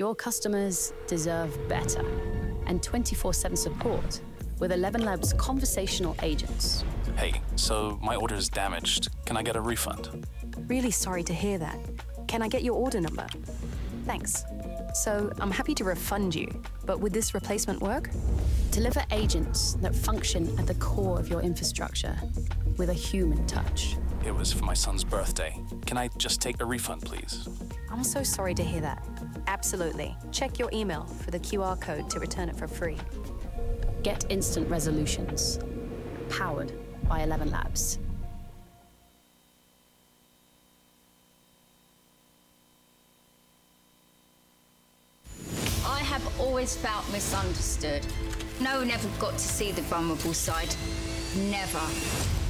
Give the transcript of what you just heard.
Your customers deserve better. And 24/7 support with 11 Labs conversational agents. Hey, so my order is damaged. Can I get a refund? Really sorry to hear that. Can I get your order number? Thanks. So I'm happy to refund you, but would this replacement work? Deliver agents that function at the core of your infrastructure with a human touch. It was for my son's birthday. Can I just take a refund, please? I'm so sorry to hear that. Absolutely. Check your email for the QR code to return it for free. Get instant resolutions. Powered by 11 Labs. I have always felt misunderstood. No one ever got to see the vulnerable side. Never.